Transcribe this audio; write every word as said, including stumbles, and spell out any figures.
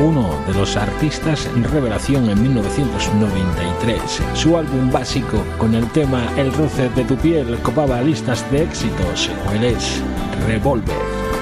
uno de los artistas en revelación en mil novecientos noventa y tres. Su álbum básico con el tema El roce de tu piel copaba listas de éxitos. Él es Revolver.